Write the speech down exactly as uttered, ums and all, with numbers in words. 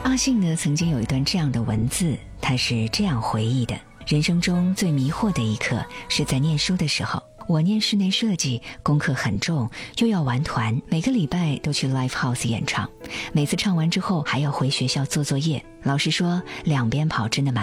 阿信呢曾经有一段这样的文字，他是这样回忆的：人生中最迷惑的一刻是在念书的时候，我念室内设计，功课很重，又要玩团，每个礼拜都去 live house 演唱，每次唱完之后还要回学校做作业，老师说两边跑真的蛮